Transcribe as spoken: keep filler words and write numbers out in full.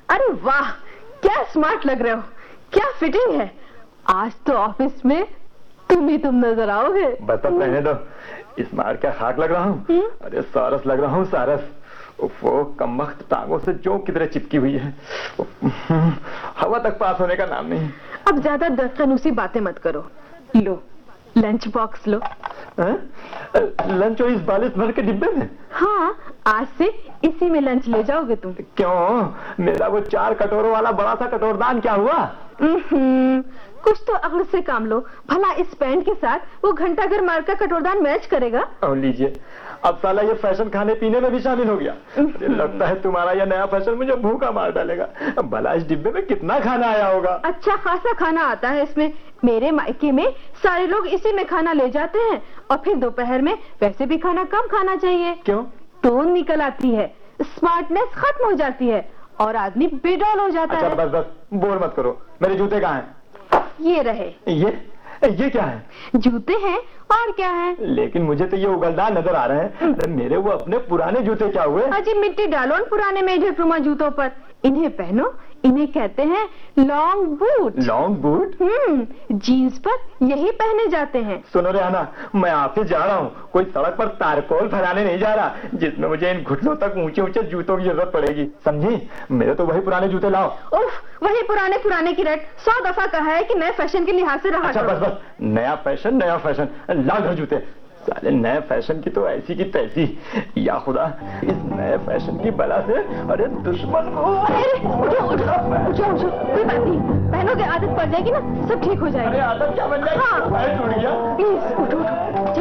अरे वाह, क्या स्मार्ट लग रहे हो, क्या फिटिंग है। आज तो ऑफिस में तुम ही तुम नजर आओगे। बस अब रहने दो, स्मार्ट क्या खाक लग रहा हूँ। अरे सारस लग रहा हूँ, सारस। वो कमबख्त टांगों से जो किधरे चिपकी हुई है, हवा तक पास होने का नाम नहीं। अब ज्यादा दरकनूसी बातें मत करो। लो लंच बॉक्स लो। लंच और इस बालिश भर के डिब्बे में? हाँ, आज से इसी में लंच ले जाओगे तुम। क्यों, मेरा वो चार कटोरों वाला बड़ा सा कटोरदान क्या हुआ? कुछ तो अक्ल से काम लो। भला इस पैंट के साथ वो घंटा घर मार का कटोरदान मैच करेगा? और लीजिए, अब साला ये फैशन खाने पीने में भी शामिल हो गया। लगता है तुम्हारा यह नया फैशन मुझे भूखा मार डालेगा। भला इस डिब्बे में कितना खाना आया होगा? अच्छा खासा खाना आता है इसमें। मेरे मायके में सारे लोग इसी में खाना ले जाते हैं, और फिर दोपहर में वैसे भी खाना कम खाना चाहिए। क्यों? टोन निकल आती है, स्मार्टनेस खत्म हो जाती है और आदमी बेडौल हो जाता अच्छा, है। बस बस बोर मत करो। मेरे जूते कहाँ हैं? ये रहे। ये ये क्या है? जूते हैं और क्या है। लेकिन मुझे तो ये उगलदार नजर आ रहे हैं। अरे मेरे वो अपने पुराने जूते क्या हुए? अजी मिट्टी डालो पुराने मेढे रुमा जूतों पर। इन्हें पहनो, इन्हें कहते हैं लॉन्ग बूट। Long boot? हम्म, जीन्स पर यही पहने जाते हैं। सुनो रेहाना, मैं ऑफिस जा रहा हूँ, कोई सड़क पर तारकोल फहराने नहीं जा रहा जिसमें मुझे इन घुटनों तक ऊंचे ऊंचे जूतों की जरूरत पड़ेगी, समझी? मेरे तो वही पुराने जूते लाओ। उफ, वही पुराने पुराने की रट। सौ दफा कहा है कि नए फैशन के लिहाज से रहा। अच्छा बस बस, नया फैशन नया फैशन, लाओ घर जूते। साले नए फैशन की तो ऐसी की तैसी। या खुदा, इस नए फैशन की बला से अरे दुश्मन को। उठो उठो उठो उठो, कोई बात नहीं, पहनोगे आदत पड़ जाएगी ना, सब ठीक हो जाएगा। अरे आदत क्या बन जाएगी? हाँ। पैर टूट गया। प्लीज उठो उठो।